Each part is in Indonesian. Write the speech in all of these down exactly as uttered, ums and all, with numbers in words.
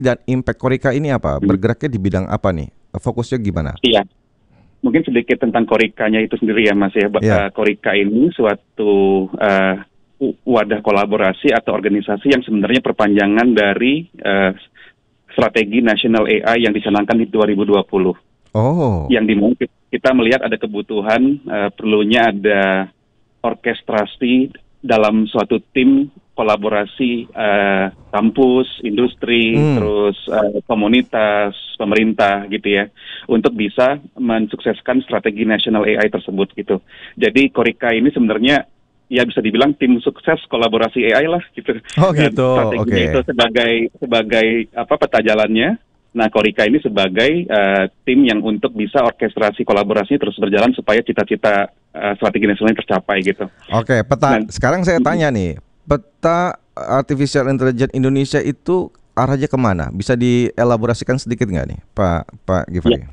dan impact Korika ini apa? Bergeraknya di bidang apa nih? Fokusnya gimana? Iya, mungkin sedikit tentang Korikanya itu sendiri ya Mas ya. Ba- Ya. eh, Korika ini suatu eh, u- wadah kolaborasi atau organisasi yang sebenarnya perpanjangan dari eh, strategi nasional A I yang dicanangkan di dua ribu dua puluh. Oh. Yang dimana kita melihat ada kebutuhan eh, perlunya ada orkestrasi dalam suatu tim kolaborasi eh, kampus, industri, Hmm. terus eh, komunitas, pemerintah gitu ya, untuk bisa mensukseskan strategi nasional A I tersebut gitu. Jadi Korika ini sebenarnya ya bisa dibilang tim sukses kolaborasi A I lah gitu. Oh Dan gitu. strateginya itu Oke. sebagai sebagai apa peta jalannya. Nah, Korika ini sebagai eh, tim yang untuk bisa orkestrasi kolaborasinya terus berjalan supaya cita-cita eh, strategi nasionalnya tercapai gitu. Oke, peta. Dan Sekarang saya tanya nih, peta artificial intelligence Indonesia itu arahnya kemana? Bisa dielaborasikan sedikit nggak nih, Pak Pak ya, Givari?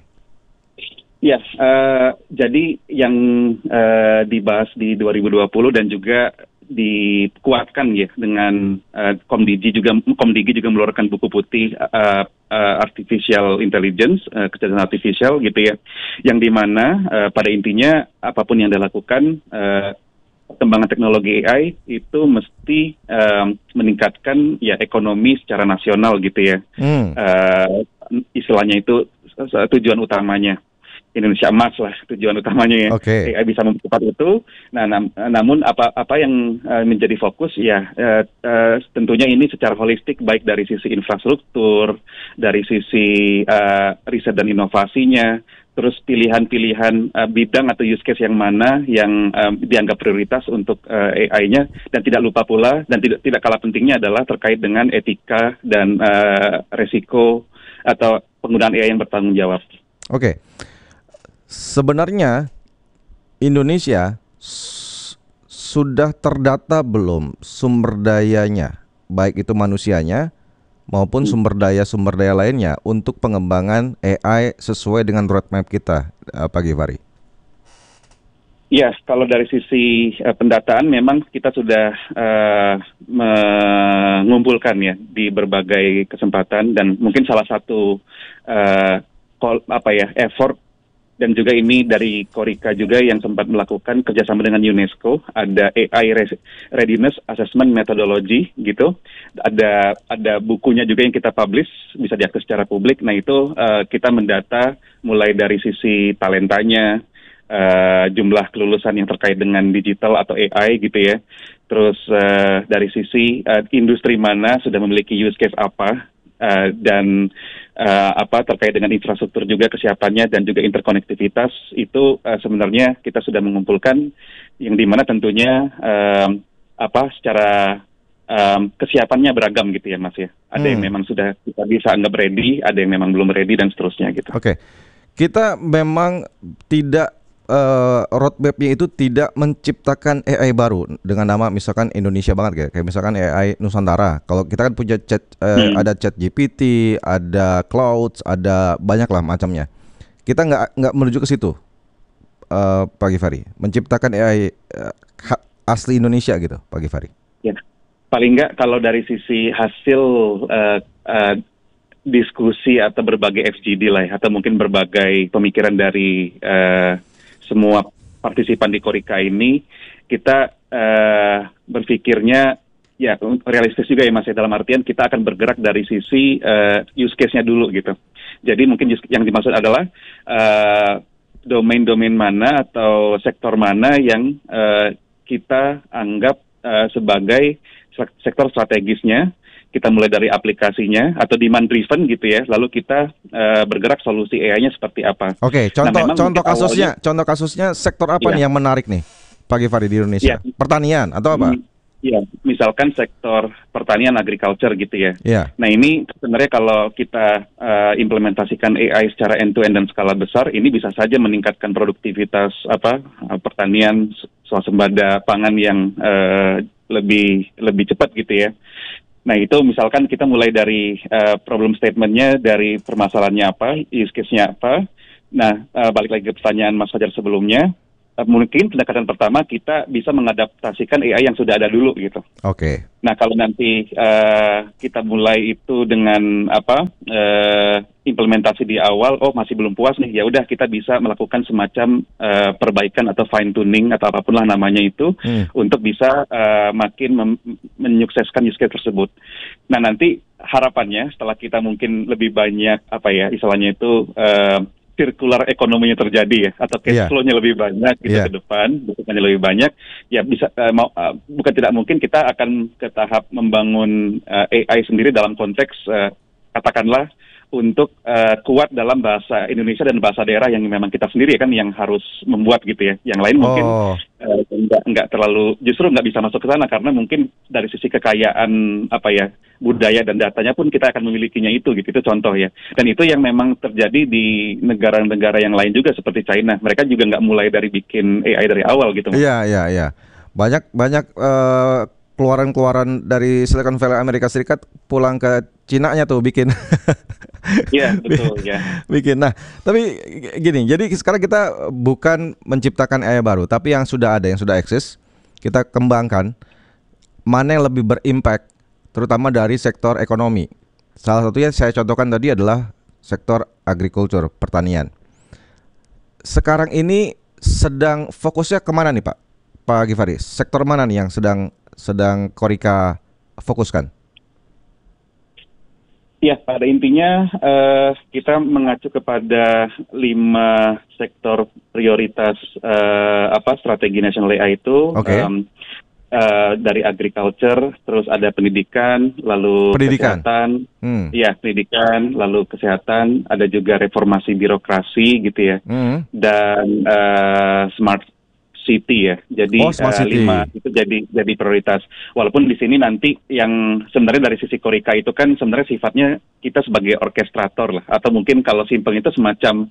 ya eh, jadi yang eh, dibahas di dua ribu dua puluh dan juga dikuatkan ya dengan eh, Komdigi juga Komdigi juga mengeluarkan buku putih eh, eh, artificial intelligence, eh, kecerdasan artifisial gitu ya, yang dimana eh, pada intinya apapun yang dilakukan eh, perkembangan teknologi A I itu mesti eh, meningkatkan ya ekonomi secara nasional gitu ya. Hmm. Eh, istilahnya itu eh, tujuan utamanya. Indonesia emas lah tujuan utamanya ya. Oke. A I bisa mempercepat itu. Nah, nam- namun apa apa yang uh, menjadi fokus ya uh, uh, tentunya ini secara holistik, baik dari sisi infrastruktur, dari sisi uh, riset dan inovasinya, terus pilihan-pilihan uh, bidang atau use case yang mana yang um, dianggap prioritas untuk uh, A I-nya, dan tidak lupa pula dan tidak tidak kalah pentingnya adalah terkait dengan etika dan uh, resiko atau penggunaan A I yang bertanggung jawab. Oke. Sebenarnya Indonesia s- sudah terdata belum sumber dayanya, baik itu manusianya maupun sumber daya sumber daya lainnya untuk pengembangan A I sesuai dengan roadmap kita, eh, Pak Givari? Ya, kalau dari sisi uh, pendataan memang kita sudah uh, mengumpulkan ya di berbagai kesempatan, dan mungkin salah satu uh, kol, apa ya effort, dan juga ini dari Korika juga yang sempat melakukan kerjasama dengan UNESCO, ada A I Readiness Assessment Methodology gitu, ada ada bukunya juga yang kita publish, bisa diakses secara publik. Nah itu uh, kita mendata mulai dari sisi talentanya, uh, jumlah kelulusan yang terkait dengan digital atau A I gitu ya, terus uh, dari sisi uh, industri mana sudah memiliki use case apa, Uh, dan uh, apa terkait dengan infrastruktur juga kesiapannya dan juga interkonektivitas itu uh, sebenarnya kita sudah mengumpulkan, yang dimana tentunya um, apa secara um, kesiapannya beragam gitu ya Mas ya. Ada Hmm. yang memang sudah kita bisa anggap ready, ada yang memang belum ready dan seterusnya gitu. Oke, kita memang tidak eh, roadmapnya itu tidak menciptakan A I baru dengan nama misalkan Indonesia banget kayak, kayak misalkan A I Nusantara. Kalau kita kan punya chat, eh, Hmm. ada Chat G P T, ada Clouds, ada banyak lah macamnya. Kita nggak nggak menuju ke situ, eh, Pak Givari, menciptakan A I eh, ha- asli Indonesia gitu, Pak Givari. Ya, paling nggak kalau dari sisi hasil uh, uh, diskusi atau berbagai F G D lah ya, atau mungkin berbagai pemikiran dari uh, semua partisipan di Korika ini, kita uh, berpikirnya ya realistis juga ya Mas ya, dalam artian kita akan bergerak dari sisi uh, use case-nya dulu gitu. Jadi mungkin use- yang dimaksud adalah uh, domain-domain mana atau sektor mana yang uh, kita anggap uh, sebagai sektor strategisnya. Kita mulai dari aplikasinya atau demand driven gitu ya, lalu kita uh, bergerak solusi A I-nya seperti apa. Oke, Nah, contoh memang contoh mungkin kasusnya, awalnya, contoh kasusnya sektor apa ya, nih yang menarik nih, Pak Givari di Indonesia? ya, Pertanian atau apa? mm, ya, misalkan sektor pertanian, agriculture gitu ya. Iya. Nah ini sebenarnya kalau kita uh, implementasikan A I secara end-to-end dan skala besar, ini bisa saja meningkatkan produktivitas apa uh, pertanian, swasembada pangan yang uh, lebih lebih cepat gitu ya. Nah itu misalkan kita mulai dari uh, problem statement-nya, dari permasalahannya apa, use case-nya apa. Nah uh, balik lagi ke pertanyaan Mas Fajar sebelumnya, mungkin pendekatan pertama kita bisa mengadaptasikan A I yang sudah ada dulu gitu. Oke. Okay. Nah kalau nanti uh, kita mulai itu dengan apa uh, implementasi di awal, oh masih belum puas nih, ya udah kita bisa melakukan semacam uh, perbaikan atau fine tuning atau apapun lah namanya itu hmm. untuk bisa uh, makin mem- menyukseskan use case tersebut. Nah nanti harapannya setelah kita mungkin lebih banyak apa ya istilahnya itu uh, circular ekonominya terjadi ya, atau cash flow-nya yeah. lebih banyak gitu yeah. ke depan, bukannya lebih banyak, ya bisa uh, mau uh, bukan tidak mungkin kita akan ke tahap membangun uh, A I sendiri dalam konteks uh, katakanlah untuk uh, kuat dalam bahasa Indonesia dan bahasa daerah yang memang kita sendiri kan yang harus membuat gitu ya. Yang lain mungkin oh. uh, enggak, enggak terlalu, justru nggak bisa masuk ke sana karena mungkin dari sisi kekayaan apa ya budaya dan datanya pun kita akan memilikinya itu gitu. Itu contoh ya. Dan itu yang memang terjadi di negara-negara yang lain juga seperti China. Mereka juga nggak mulai dari bikin A I dari awal gitu. Iya iya iya. Banyak banyak uh, keluaran-keluaran dari Silicon Valley Amerika Serikat pulang ke Cina-nya tuh bikin. Iya betul ya. Bikin. Nah, tapi gini, jadi sekarang kita bukan menciptakan A I baru, tapi yang sudah ada, yang sudah eksis, kita kembangkan mana yang lebih berimpact, terutama dari sektor ekonomi. Salah satunya saya contohkan tadi adalah sektor agriculture, pertanian. Sekarang ini sedang fokusnya kemana nih Pak? Pak Givari, sektor mana nih yang sedang sedang Korika fokuskan? Ya, pada intinya uh, kita mengacu kepada lima sektor prioritas uh, apa strategi nasional A I itu. Okay. Um, uh, dari agriculture, terus ada pendidikan, lalu pendidikan. kesehatan, hmm. ya pendidikan, lalu kesehatan, ada juga reformasi birokrasi gitu ya, hmm. dan uh, smart city ya, jadi oh, uh, lima itu jadi jadi prioritas. Walaupun di sini nanti yang sebenarnya dari sisi Korika itu kan sebenarnya sifatnya kita sebagai orkestrator lah, atau mungkin kalau simpel itu semacam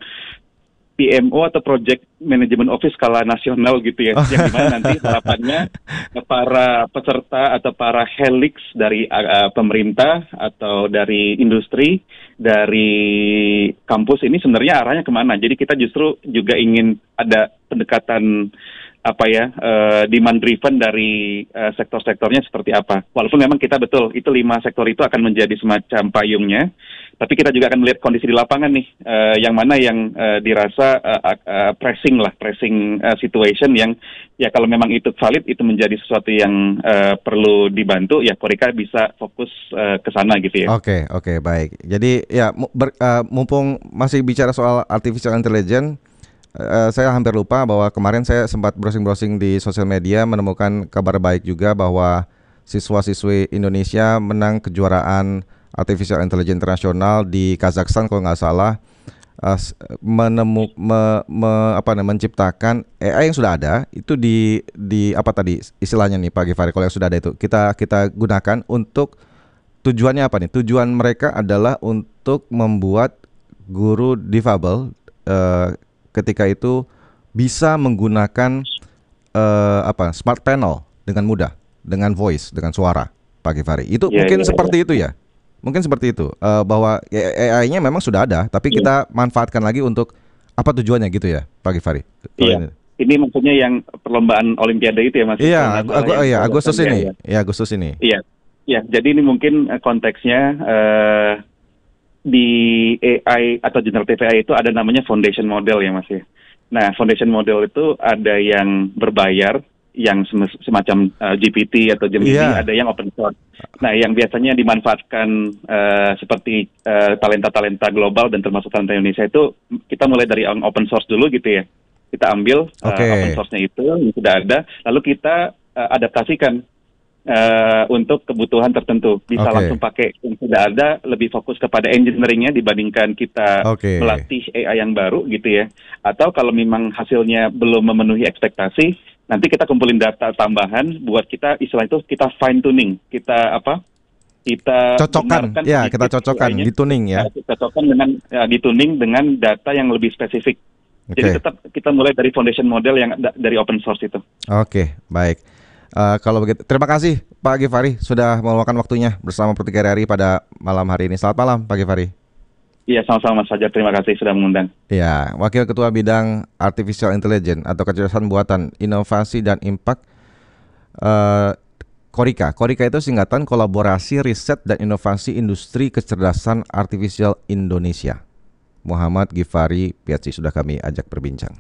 P M O atau Project Management Office skala nasional gitu ya, yang dimana nanti harapannya para peserta atau para helix dari uh, pemerintah atau dari industri, dari kampus ini sebenarnya arahnya kemana. Jadi kita justru juga ingin ada pendekatan apa ya, uh, demand driven dari uh, sektor-sektornya seperti apa. Walaupun memang kita betul, itu lima sektor itu akan menjadi semacam payungnya, tapi kita juga akan melihat kondisi di lapangan nih, uh, yang mana yang uh, dirasa uh, uh, pressing lah, pressing uh, situation yang ya kalau memang itu valid, itu menjadi sesuatu yang uh, perlu dibantu, ya Korika bisa fokus uh, ke sana gitu ya. Oke, okay, oke, okay, baik. Jadi ya ber, uh, mumpung masih bicara soal artificial intelligence, Uh, saya hampir lupa bahwa kemarin saya sempat browsing-browsing di sosial media menemukan kabar baik juga bahwa siswa-siswi Indonesia menang kejuaraan artificial intelligence internasional di Kazakhstan kalau nggak salah, uh, menemu me, me, apa namanya menciptakan A I yang sudah ada itu di di apa tadi istilahnya nih Pak Givari, kalau yang sudah ada itu kita kita gunakan untuk tujuannya apa nih? Tujuan mereka adalah untuk membuat guru difabel uh, ketika itu bisa menggunakan uh, apa smart panel dengan mudah, dengan voice, dengan suara, Pak Givari. Itu yeah, mungkin yeah, seperti yeah. itu ya, mungkin seperti itu uh, bahwa A I-nya memang sudah ada, tapi yeah. kita manfaatkan lagi untuk apa tujuannya gitu ya, Pak Givari? Iya. Yeah. Ini maksudnya yang perlombaan Olimpiade itu ya Mas? Iya, ag- ag- iya Agustus ini. Iya, Agustus ini. Iya, ya. Jadi ini mungkin konteksnya. Uh, Di A I atau generative A I itu ada namanya foundation model ya Mas ya. Nah foundation model itu ada yang berbayar, yang sem- semacam uh, G P T atau Gemini, yeah. ada yang open source. Nah yang biasanya dimanfaatkan uh, seperti uh, talenta-talenta global dan termasuk talenta Indonesia itu kita mulai dari open source dulu gitu ya. Kita ambil okay. uh, open source-nya itu yang sudah ada, lalu kita uh, adaptasikan. Uh, untuk kebutuhan tertentu bisa okay. langsung pakai yang sudah ada, lebih fokus kepada engineering-nya dibandingkan kita okay. melatih A I yang baru gitu ya. Atau kalau memang hasilnya belum memenuhi ekspektasi, nanti kita kumpulin data tambahan buat kita istilah itu kita fine tuning, kita apa? Kita cocokkan, ya kita cocokkan, dituning ya. Cocokkan dengan ya, dituning dengan data yang lebih spesifik. Okay. Jadi tetap kita mulai dari foundation model yang da- dari open source itu. Oke, okay, baik. Uh, kalau begitu, terima kasih Pak Givari sudah meluangkan waktunya bersama Pro tiga R I pada malam hari ini. Selamat malam Pak Givari. Iya, sama-sama Mas Fajar. Terima kasih sudah mengundang. Ya, Wakil Ketua Bidang Artificial Intelligence atau Kecerdasan Buatan, Inovasi dan Impact uh, Korika. Korika itu singkatan Kolaborasi Riset dan Inovasi Industri Kecerdasan Artificial Indonesia. Muhammad Gifari P H D sudah kami ajak berbincang.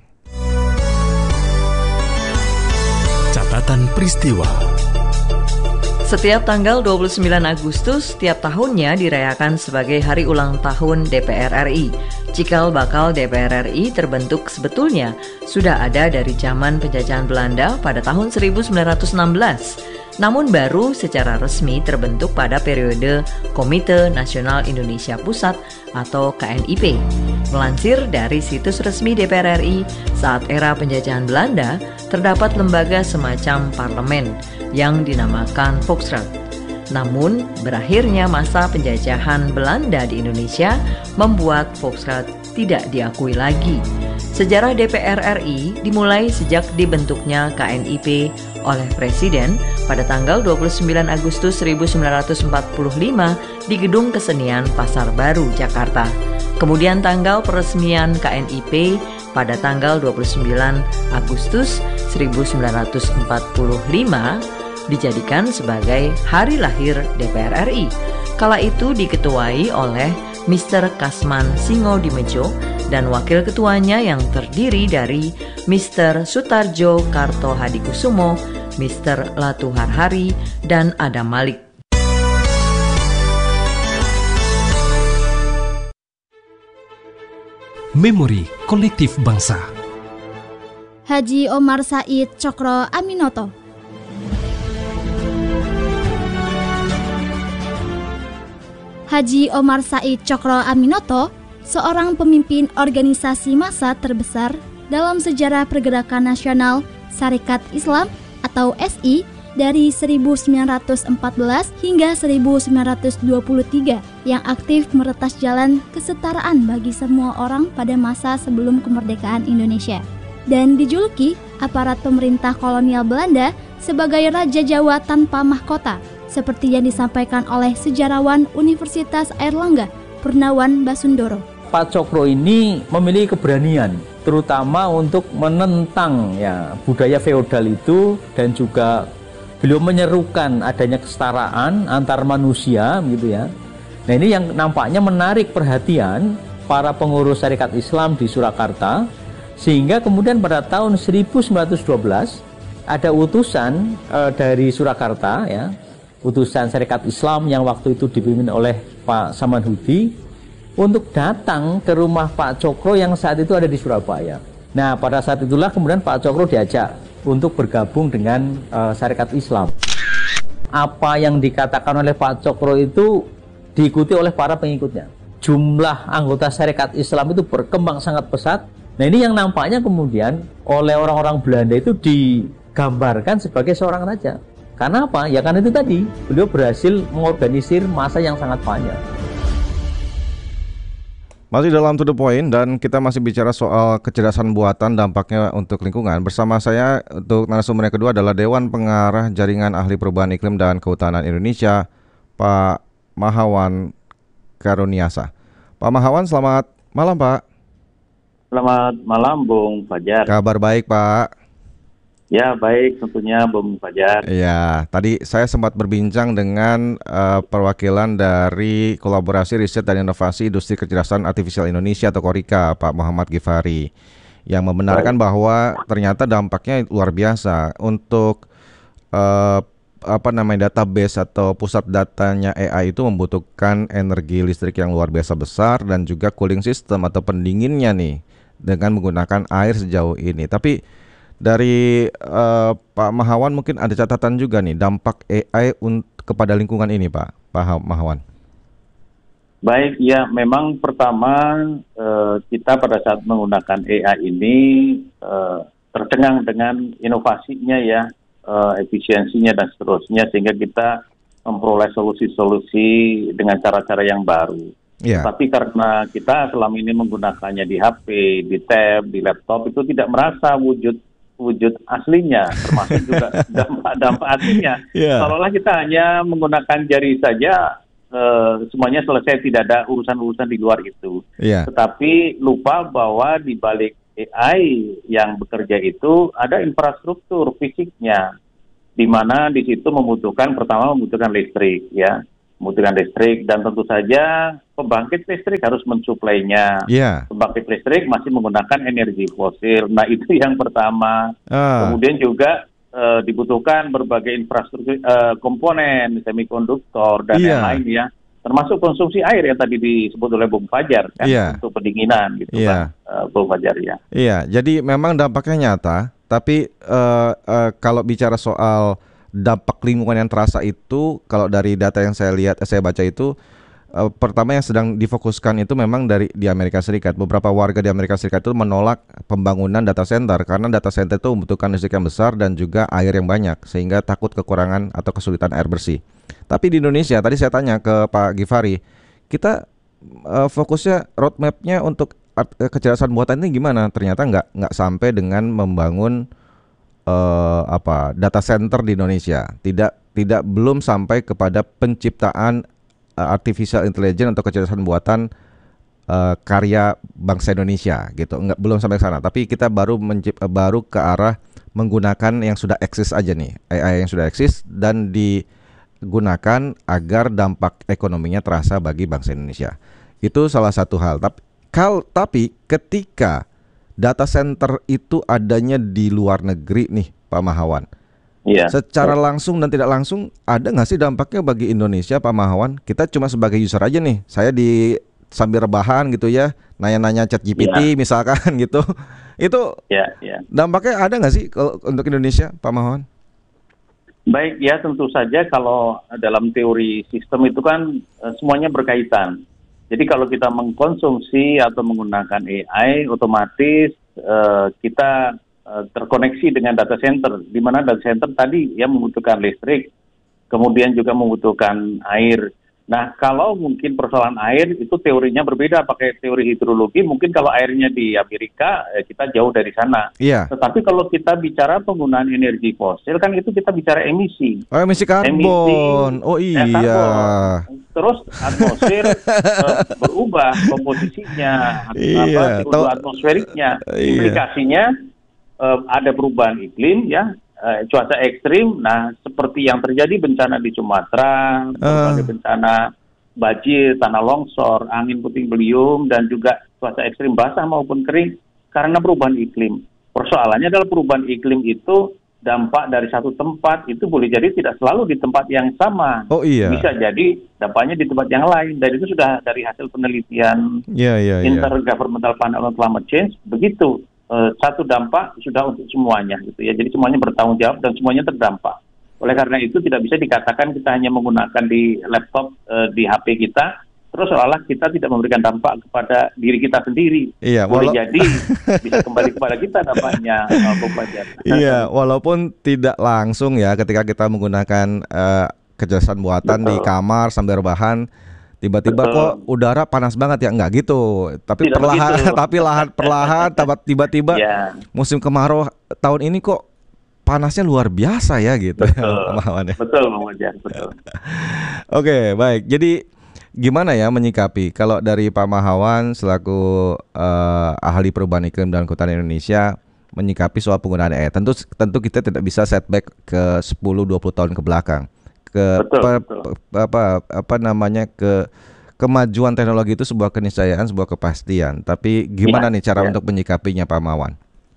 Catatan peristiwa. Setiap tanggal dua puluh sembilan Agustus setiap tahunnya dirayakan sebagai Hari Ulang Tahun D P R R I. Cikal bakal D P R R I terbentuk sebetulnya sudah ada dari zaman penjajahan Belanda pada tahun seribu sembilan ratus enam belas. Namun baru secara resmi terbentuk pada periode Komite Nasional Indonesia Pusat atau K N I P. Melansir dari situs resmi D P R R I, saat era penjajahan Belanda terdapat lembaga semacam parlemen yang dinamakan Volksraad. Namun, berakhirnya masa penjajahan Belanda di Indonesia membuat Volksraad tidak diakui lagi. Sejarah D P R R I dimulai sejak dibentuknya K N I P oleh Presiden pada tanggal dua puluh sembilan Agustus seribu sembilan ratus empat puluh lima di Gedung Kesenian Pasar Baru, Jakarta. Kemudian tanggal peresmian K N I P pada tanggal dua puluh sembilan Agustus seribu sembilan ratus empat puluh lima dijadikan sebagai hari lahir D P R R I. Kala itu diketuai oleh Mister Kasman Singodimedjo dan wakil ketuanya yang terdiri dari Mister Sutarjo Kartohadikusumo, Mister Latuhar Hari, dan Adam Malik. Memori Kolektif Bangsa. Haji Omar Said Cokro Aminoto. Haji Omar Said Cokro Aminoto, seorang pemimpin organisasi massa terbesar dalam sejarah pergerakan nasional Sarekat Islam atau S I dari seribu sembilan ratus empat belas hingga seribu sembilan ratus dua puluh tiga yang aktif meretas jalan kesetaraan bagi semua orang pada masa sebelum kemerdekaan Indonesia, dan dijuluki aparat pemerintah kolonial Belanda sebagai Raja Jawa tanpa mahkota, seperti yang disampaikan oleh sejarawan Universitas Airlangga Purnawan Basundoro. Pak Cokro ini memiliki keberanian, terutama untuk menentang ya budaya feodal itu, dan juga beliau menyerukan adanya kesetaraan antar manusia, gitu ya. Nah, ini yang nampaknya menarik perhatian para pengurus Sarekat Islam di Surakarta, sehingga kemudian pada tahun seribu sembilan ratus dua belas ada utusan e, dari Surakarta, ya, utusan Sarekat Islam yang waktu itu dipimpin oleh Pak Samanhudi, untuk datang ke rumah Pak Cokro yang saat itu ada di Surabaya. Nah, pada saat itulah kemudian Pak Cokro diajak untuk bergabung dengan uh, Sarekat Islam. Apa yang dikatakan oleh Pak Cokro itu diikuti oleh para pengikutnya. Jumlah anggota Sarekat Islam itu berkembang sangat pesat. Nah, ini yang nampaknya kemudian oleh orang-orang Belanda itu digambarkan sebagai seorang raja. Karena apa? Ya karena itu tadi, beliau berhasil mengorganisir massa yang sangat panjang. Masih dalam To The Point, dan kita masih bicara soal kecerdasan buatan, dampaknya untuk lingkungan. Bersama saya untuk narasumber yang kedua adalah Dewan Pengarah Jaringan Ahli Perubahan Iklim dan Kehutanan Indonesia, Pak Mahawan Karuniasa. Pak Mahawan, selamat malam, Pak. Selamat malam, Bung Fajar. Kabar baik, Pak? Ya, baik tentunya, Bung Fajar. Ya, tadi saya sempat berbincang dengan uh, perwakilan dari Kolaborasi Riset dan Inovasi Industri Kecerdasan Artificial Indonesia atau Korika, Pak Muhammad Gifari, yang membenarkan baik. bahwa ternyata dampaknya luar biasa untuk uh, apa namanya database atau pusat datanya A I itu membutuhkan energi listrik yang luar biasa besar dan juga cooling system atau pendinginnya nih dengan menggunakan air sejauh ini. Tapi dari uh, Pak Mahawan mungkin ada catatan juga nih dampak A I untuk kepada lingkungan ini, Pak Pak Mahawan. Baik, ya memang pertama uh, kita pada saat menggunakan A I ini uh, tercengang dengan inovasinya ya, uh, efisiensinya dan seterusnya, sehingga kita memperoleh solusi-solusi dengan cara-cara yang baru. Yeah. Tapi karena kita selama ini menggunakannya di H P, di tab, di laptop, itu tidak merasa wujud wujud aslinya, termasuk juga dampak-dampak aslinya. Yeah. Seolah-olah kita hanya menggunakan jari saja, uh, semuanya selesai, tidak ada urusan-urusan di luar itu. Iya. Tetapi lupa bahwa di balik A I yang bekerja itu ada infrastruktur fisiknya, di mana di situ membutuhkan, pertama membutuhkan listrik, ya, membutuhkan listrik, dan tentu saja pembangkit listrik harus mensuplainya. Iya. Pembangkit listrik masih menggunakan energi fosil. Nah, itu yang pertama. Ah. Kemudian juga uh, dibutuhkan berbagai infrastruktur uh, komponen, semikonduktor dan Iya. yang lain, ya. Termasuk konsumsi air yang tadi disebut oleh Bung Fajar, kan, Iya. untuk pendinginan, gitu, Iya. kan, uh, Bung Fajar, ya. Iya, jadi memang dampaknya nyata, tapi uh, uh, kalau bicara soal dampak lingkungan yang terasa itu, kalau dari data yang saya lihat, saya baca itu, uh, pertama yang sedang difokuskan itu memang dari di Amerika Serikat. Beberapa warga di Amerika Serikat itu menolak pembangunan data center karena data center itu membutuhkan listrik yang besar dan juga air yang banyak, sehingga takut kekurangan atau kesulitan air bersih. Tapi di Indonesia, tadi saya tanya ke Pak Gifari, kita uh, fokusnya roadmap-nya untuk uh, kecerdasan buatan ini gimana? Ternyata nggak nggak sampai dengan membangun uh, apa data center di Indonesia. Tidak tidak belum sampai kepada penciptaan uh, artificial intelligence atau kecerdasan buatan uh, karya bangsa Indonesia gitu. Nggak, belum sampai ke sana. Tapi kita baru mencip, uh, baru ke arah menggunakan yang sudah eksis aja nih, A I yang sudah eksis dan di gunakan agar dampak ekonominya terasa bagi bangsa Indonesia. Itu salah satu hal. Tapi, kal, tapi ketika data center itu adanya di luar negeri nih, Pak Mahawan, Iya. secara langsung dan tidak langsung ada nggak sih dampaknya bagi Indonesia, Pak Mahawan? Kita cuma sebagai user aja nih. Saya di sambil rebahan gitu ya, nanya-nanya Chat G P T Ya. misalkan gitu. Itu Ya, ya. dampaknya ada nggak sih kalau untuk Indonesia, Pak Mahawan? Baik, ya tentu saja kalau dalam teori sistem itu kan eh, semuanya berkaitan. Jadi kalau kita mengkonsumsi atau menggunakan A I, otomatis eh, kita eh, terkoneksi dengan data center, di mana data center tadi ya membutuhkan listrik, kemudian juga membutuhkan air. Nah, kalau mungkin persoalan air itu teorinya berbeda, pakai teori hidrologi, mungkin kalau airnya di Amerika, eh, kita jauh dari sana. Iya. Tetapi kalau kita bicara penggunaan energi fosil, kan itu kita bicara emisi. Oh, emisi karbon. Emisi, Oh eh, iya. karbon. Terus atmosfer eh, berubah komposisinya, Iya, apa, tau- atmosferiknya. Iya. Implikasinya eh, ada perubahan iklim, ya. Uh, cuaca ekstrim, nah seperti yang terjadi bencana di Sumatera, berbagai bencana banjir, tanah longsor, angin puting beliung, dan juga cuaca ekstrim basah maupun kering karena perubahan iklim. Persoalannya adalah perubahan iklim itu dampak dari satu tempat itu boleh jadi tidak selalu di tempat yang sama. Oh iya. Bisa jadi dampaknya di tempat yang lain, dan itu sudah dari hasil penelitian Iya, iya, iya. Intergovernmental Panel on Climate Change, begitu. Uh, satu dampak sudah untuk semuanya gitu ya. Jadi semuanya bertanggung jawab dan semuanya terdampak. Oleh karena itu tidak bisa dikatakan kita hanya menggunakan di laptop, uh, di H P kita, terus seolah kita tidak memberikan dampak kepada diri kita sendiri. Iya, boleh walau- jadi bisa kembali kepada kita dampaknya, uh, Bung Fajar. Iya, walaupun tidak langsung ya ketika kita menggunakan eh, kecerdasan buatan di Betul. kamar sambil rebahan, tiba-tiba Betul. kok udara panas banget ya, enggak gitu. Tapi Tidak perlahan, begitu. tapi lahan perlahan, taba- tiba-tiba Ya. musim kemarau tahun ini kok panasnya luar biasa ya gitu. Betul. Pemahamannya. Betul, Bung Fajar, betul. Oke, baik. Jadi gimana ya menyikapi kalau dari Pak Mahawan selaku eh, ahli perubahan iklim dan hutan Indonesia menyikapi soal penggunaan A I? Tentu tentu kita tidak bisa setback ke sepuluh dua puluh tahun ke belakang. Ke Betul, pe- betul. pe- apa apa namanya ke kemajuan teknologi itu sebuah keniscayaan, sebuah kepastian. Tapi gimana Ya, nih cara ya. untuk menyikapinya, Pak Mahawan?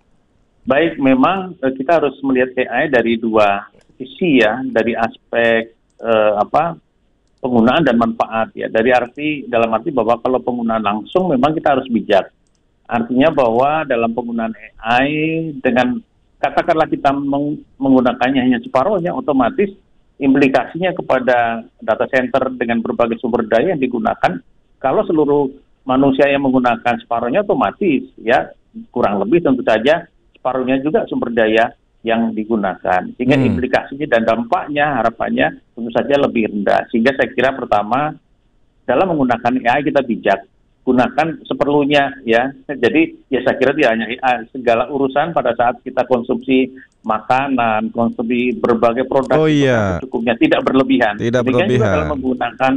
Baik, memang eh, kita harus melihat A I dari dua sisi ya, dari aspek eh, apa penggunaan dan manfaat ya. Dari arti dalam arti bahwa kalau penggunaan langsung memang kita harus bijak. Artinya bahwa dalam penggunaan A I dengan katakanlah kita meng- menggunakannya hanya separuhnya, otomatis implikasinya kepada data center dengan berbagai sumber daya yang digunakan. Kalau seluruh manusia yang menggunakan separuhnya, otomatis ya kurang lebih tentu saja separuhnya juga sumber daya yang digunakan. Sehingga Hmm. implikasinya dan dampaknya harapannya tentu saja lebih rendah. Sehingga saya kira pertama dalam menggunakan A I kita bijak. Gunakan seperlunya ya. Jadi ya saya kira tidak hanya A I, segala urusan pada saat kita konsumsi makanan, konsumsi berbagai produk Oh itu iya. secukupnya, tidak berlebihan. Tidak Demikian berlebihan. juga dalam menggunakan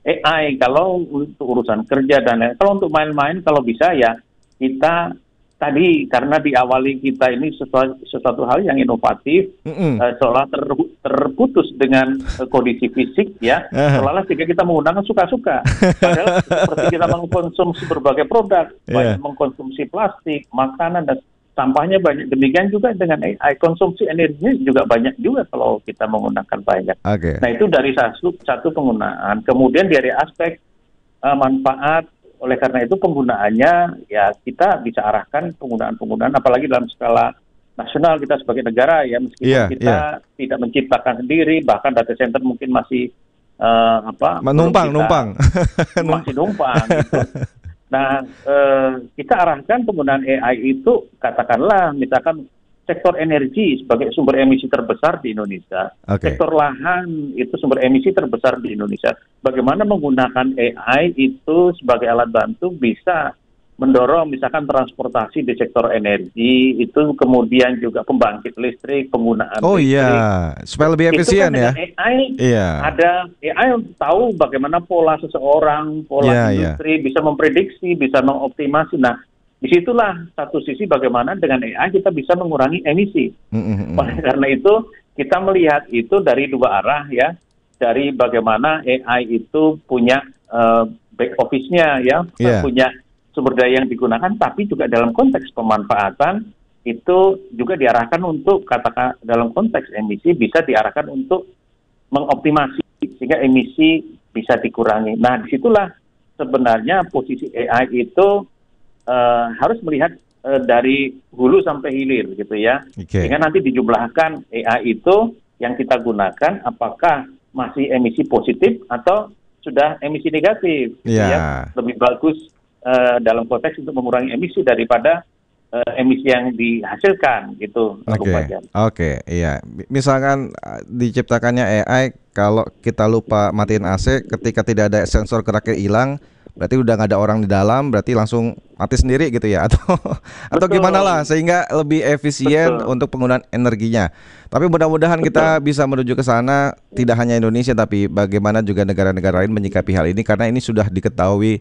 A I. Kalau untuk urusan kerja dan lain, kalau untuk main-main kalau bisa ya kita tadi karena diawali kita ini sesuatu, sesuatu hal yang inovatif, Mm-mm. uh, seolah ter, terputus dengan uh, kondisi fisik ya, seolah jika kita menggunakan suka-suka. Padahal seperti kita mengkonsumsi berbagai produk, Yeah. banyak mengkonsumsi plastik, makanan dan sampahnya banyak. Demikian juga dengan A I, konsumsi energinya juga banyak juga kalau kita menggunakan banyak. Oke. Nah itu dari satu, satu penggunaan. Kemudian dari aspek uh, manfaat. Oleh karena itu penggunaannya ya kita bisa arahkan penggunaan-penggunaan apalagi dalam skala nasional kita sebagai negara ya meskipun Yeah, kita yeah. tidak menciptakan sendiri bahkan data center mungkin masih uh, apa Numpang, belum numpang. kita- masih numpang gitu. Nah uh, kita arahkan penggunaan A I itu katakanlah misalkan sektor energi sebagai sumber emisi terbesar di Indonesia, Oke. sektor lahan itu sumber emisi terbesar di Indonesia. Bagaimana menggunakan A I itu sebagai alat bantu bisa mendorong misalkan transportasi di sektor energi, itu kemudian juga pembangkit listrik, penggunaan Oh listrik. iya, supaya lebih efisien Itu kan ya. dengan A I Iya. ada A I untuk tahu bagaimana pola seseorang, pola Iya, iya. industri, bisa memprediksi, bisa mengoptimasi. Nah, disitulah satu sisi bagaimana dengan A I kita bisa mengurangi emisi. Mm-mm. Oleh karena itu kita melihat itu dari dua arah ya, dari bagaimana A I itu punya uh, back office-nya ya, Yeah. punya sumber daya yang digunakan, tapi juga dalam konteks pemanfaatan itu juga diarahkan untuk katakan dalam konteks emisi bisa diarahkan untuk mengoptimasi sehingga emisi bisa dikurangi. Nah disitulah sebenarnya posisi A I itu uh, harus melihat uh, dari hulu sampai hilir gitu ya. Oke. Sehingga nanti dijumlahkan A I itu yang kita gunakan apakah masih emisi positif atau sudah emisi negatif gitu Iya. ya. Lebih bagus uh, dalam konteks untuk mengurangi emisi daripada uh, emisi yang dihasilkan gitu. Oke, Pak Fajar. oke, iya. Mi- Misalkan uh, diciptakannya A I, kalau kita lupa matiin A C, ketika tidak ada sensor geraknya hilang, berarti udah nggak ada orang di dalam, berarti langsung mati sendiri gitu ya, atau atau Betul. gimana lah, sehingga lebih efisien Betul. untuk penggunaan energinya. Tapi mudah-mudahan kita bisa menuju ke sana, tidak hanya Indonesia, tapi bagaimana juga negara-negara lain menyikapi hal ini, karena ini sudah diketahui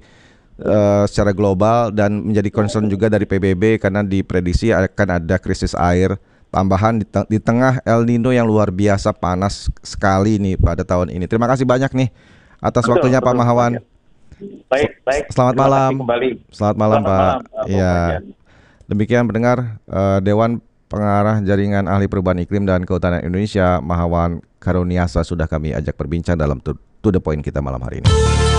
uh, secara global dan menjadi concern juga dari P B B karena diprediksi akan ada krisis air tambahan di, te- di tengah El Nino yang luar biasa panas sekali nih pada tahun ini. Terima kasih banyak nih atas Betul, waktunya Pak betul, Mahawan. Pak Fajar. Baik, baik. Selamat Terima kasih malam. kembali. Selamat malam Selamat Pak. malam, Pak Iya. Fajar. Demikian pendengar uh, Dewan Pengarah Jaringan Ahli Perubahan Iklim dan Kehutanan Indonesia Mahawan Karuniasa sudah kami ajak berbincang dalam to, to the point kita malam hari ini.